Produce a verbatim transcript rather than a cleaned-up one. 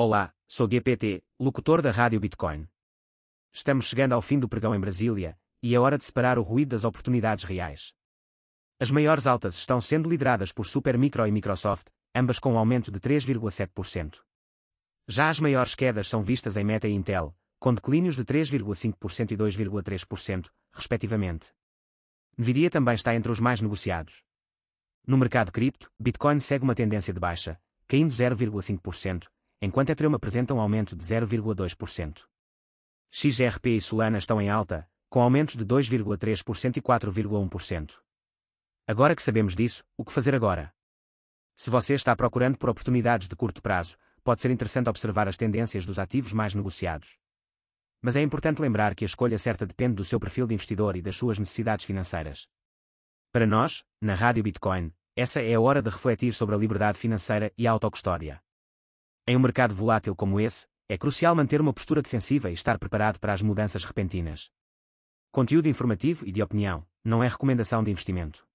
Olá, sou G P T, locutor da Rádio Bitcoin. Estamos chegando ao fim do pregão em Brasília, e é hora de separar o ruído das oportunidades reais. As maiores altas estão sendo lideradas por Supermicro e Microsoft, ambas com um aumento de três vírgula sete por cento. Já as maiores quedas são vistas em Meta e Intel, com declínios de três vírgula cinco por cento e dois vírgula três por cento, respectivamente. Nvidia também está entre os mais negociados. No mercado cripto, Bitcoin segue uma tendência de baixa, caindo zero vírgula cinco por cento, enquanto Ethereum apresenta um aumento de zero vírgula dois por cento. X R P e Solana estão em alta, com aumentos de dois vírgula três por cento e quatro vírgula um por cento. Agora que sabemos disso, o que fazer agora? Se você está procurando por oportunidades de curto prazo, pode ser interessante observar as tendências dos ativos mais negociados. Mas é importante lembrar que a escolha certa depende do seu perfil de investidor e das suas necessidades financeiras. Para nós, na Rádio Bitcoin, essa é a hora de refletir sobre a liberdade financeira e a autocustódia. Em um mercado volátil como esse, é crucial manter uma postura defensiva e estar preparado para as mudanças repentinas. Conteúdo informativo e de opinião, não é recomendação de investimento.